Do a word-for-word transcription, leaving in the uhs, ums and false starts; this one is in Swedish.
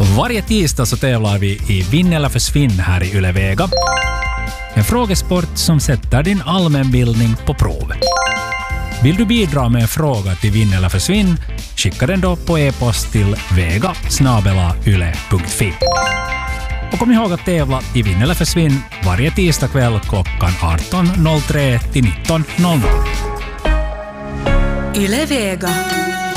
Varje tisdag så tävlar vi i Vinn eller försvinn här i Yle Vega. En frågesport som sätter din allmänbildning på prov. Vill du bidra med en fråga till Vinn eller försvinn, skicka den då på e-post till vega snabel-a yle punkt fi. Och kom ihåg att tävla i Vinn eller försvinn varje tisdag kväll klockan arton noll tre till nitton noll noll. Yle Vega.